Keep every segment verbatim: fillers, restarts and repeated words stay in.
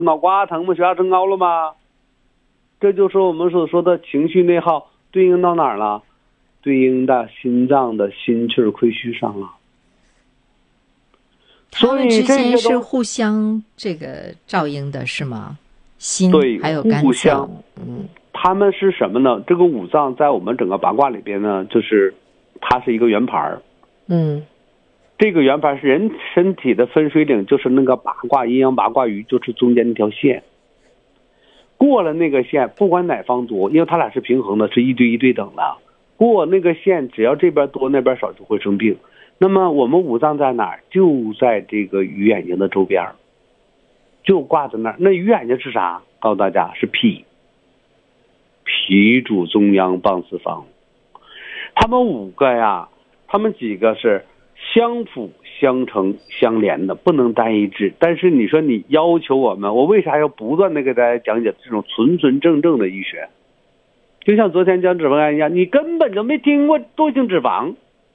脑瓜疼吗？血压升高了吗？这就是我们所说的情绪内耗，对应到哪儿了？对应到心脏的心气儿亏虚上了。 他们之间是互相这个照应的，是吗？心对， 还有肝脏，嗯， 他们是什么呢？这个五脏在我们整个八卦里边呢，就是它是一个圆盘， 嗯， 这个圆盘是人身体的分水岭，就是那个八卦阴阳八卦鱼，就是中间那条线。过了那个线，不管哪方多，因为它俩是平衡的，是一对一对等的。过那个线，只要这边多那边少，就会生病。那么我们五脏在哪儿？就在这个鱼眼睛的周边，就挂在那儿。那鱼眼睛是啥？告诉大家是脾，脾主中央傍四方。他们五个呀，他们几个是相辅相成相连的，不能单一致。但是你说你要求我们，我为啥要不断的给大家讲解这种纯纯正正的医学？就像昨天讲脂肪肝一样，你根本就没听过惰性脂肪，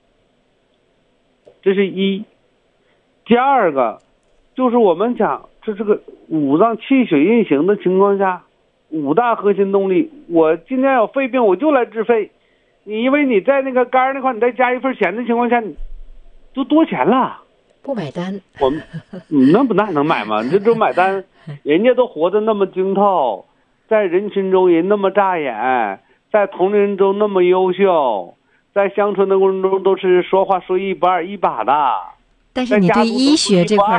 这是一。第二个就是我们讲这这个五脏气血运行的情况下，五大核心动力，我今天有肺病我就来治肺，你因为你在那个肝那块你再加一份钱的情况下，你都多钱了， 不买单。 我们那不那能买吗？这都买单，人家都活得那么精透，在人群中人那么扎眼，在同龄人中那么优秀，在乡村的过程中都是说话说一不二一把的。 但是你对医学这块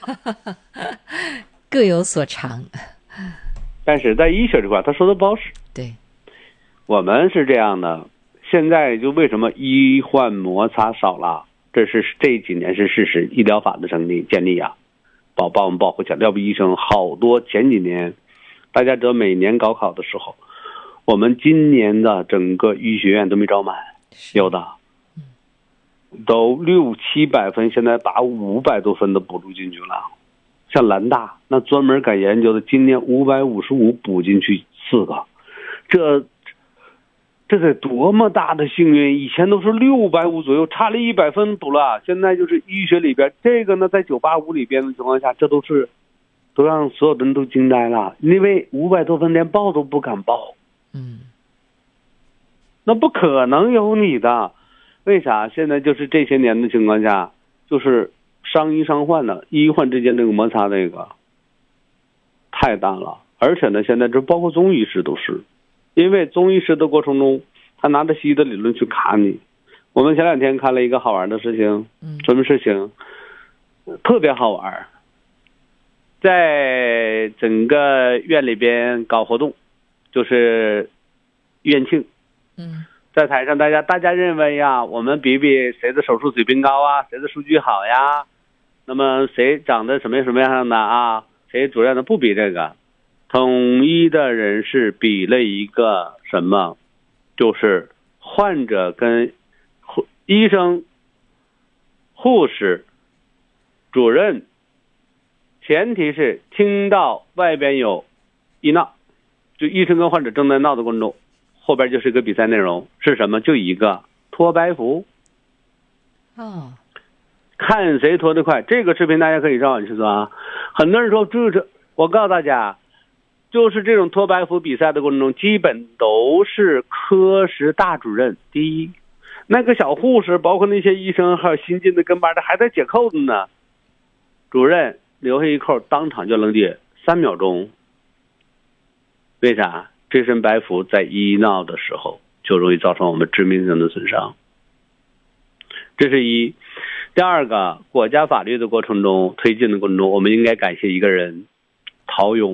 各有所长。 但是在医学这块他说的不好使。 对，我们是这样的，现在就为什么医患摩擦少了，这是这几年是事实，医疗法的成立建立啊，保把我们保护起来。要不医生好多前几年大家知道每年高考的时候，我们今年的整个医学院都没招满，有的都六七百分，现在把五百多分都补助进去了。像兰大那专门改研究的，今年五百五十五补进去四个，这这得多么大的幸运！以前都是六百五左右，差了一百分补了。现在就是医学里边这个呢，在九八五里边的情况下，这都是都让所有人都惊呆了，因为五百多分连报都不敢报。 嗯， 那不可能有你的。为啥？现在就是这些年的情况下，就是伤医伤患的医患之间这个摩擦，这个太大了。而且呢，现在这包括中医师都是，因为中医师的过程中，他拿着西医的理论去卡你。我们前两天看了一个好玩的事情，什么事情？特别好玩，在整个院里边搞活动，就是院庆。 嗯。 在台上，大家大家认为呀，我们比比谁的手术水平高啊，谁的数据好呀？那么谁长得什么什么样的啊？谁主任的不比这个？统一的人士比了一个什么？就是患者跟医生、护士、主任，前提是听到外边有医闹，就医生跟患者正在闹的过程中。后边就是一个比赛内容，是什么？就一个脱白服。 哦， 看谁脱得快。这个视频大家可以上网去做啊。很多人说这这，我告诉大家，就是这种脱白服比赛的过程中，基本都是科室大主任第一，那个小护士，包括那些医生，还有新进的跟班的还在解扣子呢，主任留下一扣，当场就能解三秒钟。为啥？这身白服在医闹的时候就容易造成我们致命性的损伤，这是一。第二个，国家法律的过程中推进的过程中，我们应该感谢一个人，陶勇。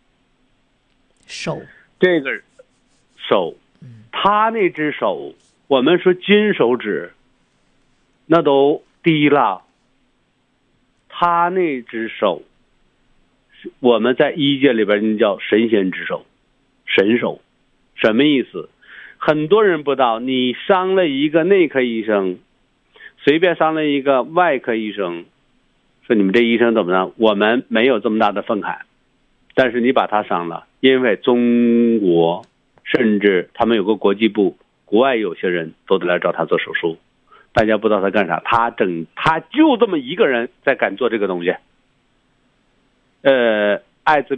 手， 这个手，他那只手，我们说金手指，那都低了。他那只手，我们在医界里边叫神仙之手。神手什么意思？很多人不知道，你伤了一个内科医生，随便伤了一个外科医生，说你们这医生怎么样？我们没有这么大的愤慨，但是你把他伤了，因为中国甚至他们有个国际部，国外有些人都得来找他做手术，大家不知道他干啥，他整他就这么一个人在敢做这个东西。呃艾滋